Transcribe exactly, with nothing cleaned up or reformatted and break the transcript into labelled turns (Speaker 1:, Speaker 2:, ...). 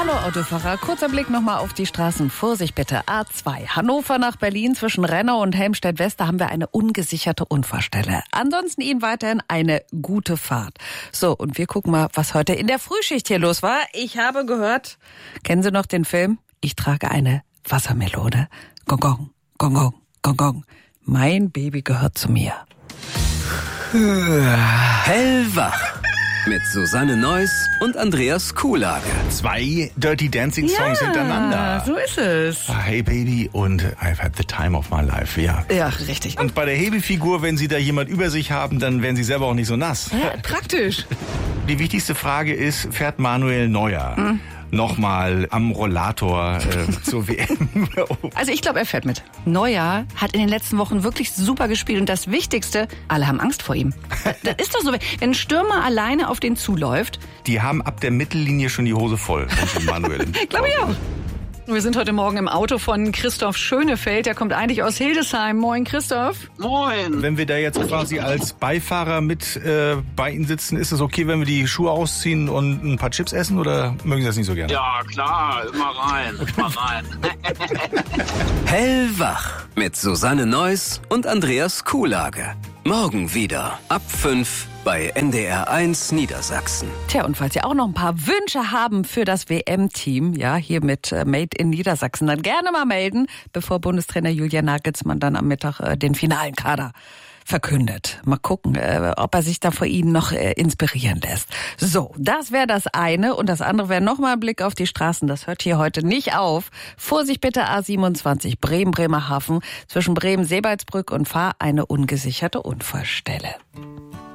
Speaker 1: Hallo Autofahrer, kurzer Blick nochmal auf die Straßen. Vorsicht bitte, A zwei. Hannover nach Berlin zwischen Rennau und Helmstedt-West, da haben wir eine ungesicherte Unfallstelle. Ansonsten Ihnen weiterhin eine gute Fahrt. So, und wir gucken mal, was heute in der Frühschicht hier los war. Ich habe gehört, kennen Sie noch den Film? Ich trage eine Wassermelone. Gong, gong, gong, gong, gong, gong. Mein Baby gehört zu mir.
Speaker 2: Hellwach. Mit Susanne Neuss und Andreas Kuhlage.
Speaker 3: Zwei Dirty Dancing Songs
Speaker 1: ja,
Speaker 3: hintereinander.
Speaker 1: So ist es.
Speaker 3: Ah, Hey Baby und I've had the time of my life, ja.
Speaker 1: Ja, richtig.
Speaker 3: Und bei der Hebefigur, wenn Sie da jemand über sich haben, dann werden Sie selber auch nicht so nass.
Speaker 1: Ja, praktisch.
Speaker 3: Die wichtigste Frage ist, fährt Manuel Neuer hm. nochmal am Rollator äh, zur W M?
Speaker 1: Also ich glaube, er fährt mit. Neuer hat in den letzten Wochen wirklich super gespielt und das Wichtigste, alle haben Angst vor ihm. Das ist doch so, wenn ein Stürmer alleine auf den zuläuft.
Speaker 3: Die haben ab der Mittellinie schon die Hose voll. Manuel.
Speaker 1: Glaube ich auch. Wir sind heute Morgen im Auto von Christoph Schönefeld. Der kommt eigentlich aus Hildesheim. Moin, Christoph.
Speaker 4: Moin.
Speaker 3: Wenn wir da jetzt quasi als Beifahrer mit äh, bei Ihnen sitzen, ist es okay, wenn wir die Schuhe ausziehen und ein paar Chips essen oder mögen Sie das nicht so gerne?
Speaker 4: Ja, klar. Immer rein. Immer rein.
Speaker 2: Hellwach. Mit Susanne Neuss und Andreas Kuhlage. Morgen wieder ab fünf bei N D R eins Niedersachsen.
Speaker 1: Tja, und falls Sie auch noch ein paar Wünsche haben für das W M-Team, ja, hier mit äh, Made in Niedersachsen, dann gerne mal melden, bevor Bundestrainer Julian Nagelsmann dann am Mittag äh, den finalen Kader verkündet. Mal gucken, äh, ob er sich da vor Ihnen noch äh, inspirieren lässt. So, das wäre das eine. Und das andere wäre nochmal ein Blick auf die Straßen. Das hört hier heute nicht auf. Vorsicht bitte, A siebenundzwanzig, Bremen-Bremerhaven. Zwischen Bremen-Seebaldsbrück und Fahr eine ungesicherte Unfallstelle.